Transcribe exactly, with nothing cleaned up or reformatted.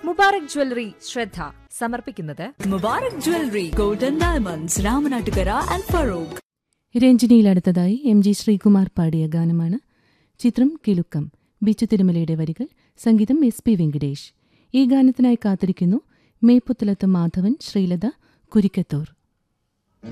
Mubarak jewellery ശ്രദ്ധ സമർപ്പിക്കുന്നത് Mubarak jewellery golden diamonds Ramanattukara and Farooq. രഞ്ജിനിയിൽ അടുത്തതായി എം ജി ശ്രീകുമാർ പാടിയ ഗാനമാണ്. ചിത്രം കിലുക്കം. ബിച്ചു തിരുമലയുടെ വരികൾ, സംഗീതം എസ് പി വെങ്കിടേഷ്. ഈ ഗാനത്തിനായി കാത്തിരിക്കുന്നു മേപ്പുത്തലത്ത് മാധവൻ, ശ്രീലത, കുരിക്കത്തൂർ.